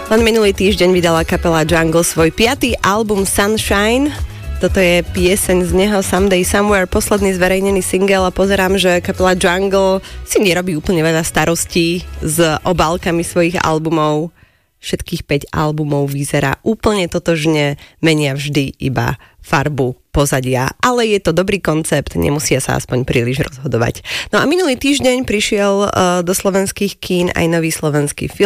Len minulý týždeň vydala kapela Jungle svoj 5. album Sunshine. Toto je pieseň z neho Someday Somewhere, posledný zverejnený single a pozerám, že kapela Jungle si nerobí úplne veľa starostí s obálkami svojich albumov. Všetkých 5 albumov vyzerá úplne totožne, menia vždy iba farbu pozadia. Ale je to dobrý koncept, nemusia sa aspoň príliš rozhodovať. No a minulý týždeň prišiel do slovenských kín aj nový slovenský film.